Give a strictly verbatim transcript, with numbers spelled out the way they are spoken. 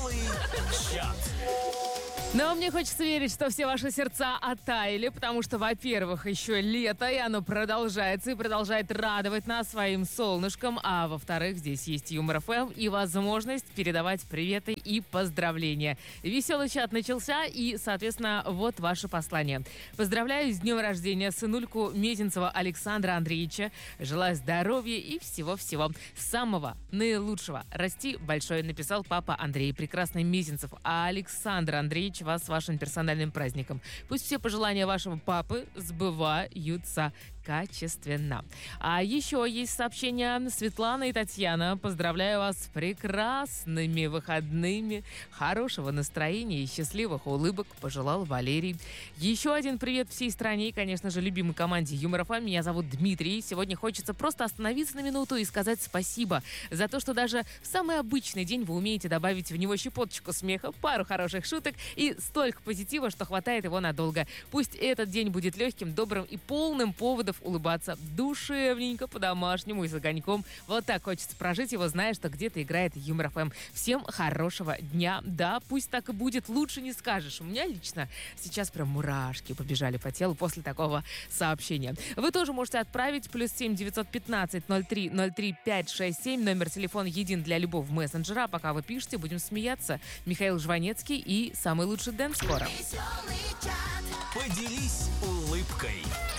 Веселый чат. Но мне хочется верить, что все ваши сердца оттаяли, потому что, во-первых, еще лето, и оно продолжается, и продолжает радовать нас своим солнышком, а во-вторых, здесь есть Юмор эф эм и возможность передавать приветы и поздравления. Веселый чат начался, и, соответственно, вот ваше послание. Поздравляю с днем рождения сынульку Мезенцева Александра Андреевича. Желаю здоровья и всего-всего самого наилучшего. Расти большой, написал папа Андрей, прекрасный Мезенцев. А Александр Андреевич вас с вашим персональным праздником. Пусть все пожелания вашего папы сбываются качественно. А еще есть сообщения. Светлана и Татьяна. Поздравляю вас с прекрасными выходными. Хорошего настроения и счастливых улыбок пожелал Валерий. Еще один привет всей стране и, конечно же, любимой команде Юмор эф эм. Меня зовут Дмитрий. Сегодня хочется просто остановиться на минуту и сказать спасибо за то, что даже в самый обычный день вы умеете добавить в него щепоточку смеха, пару хороших шуток и столько позитива, что хватает его надолго. Пусть этот день будет легким, добрым и полным поводов улыбаться душевненько, по-домашнему и с огоньком. Вот так хочется прожить его, зная, что где-то играет Юмор эф эм. Всем хорошего дня. Да, пусть так и будет, лучше не скажешь. У меня лично сейчас прям мурашки побежали по телу после такого сообщения. Вы тоже можете отправить плюс семь девятьсот пятнадцать ноль три ноль три пять шесть семь. Номер телефона един для любого мессенджера. А пока вы пишете, будем смеяться. Михаил Жванецкий и самый лучший дэнс скоро. Поделись улыбкой.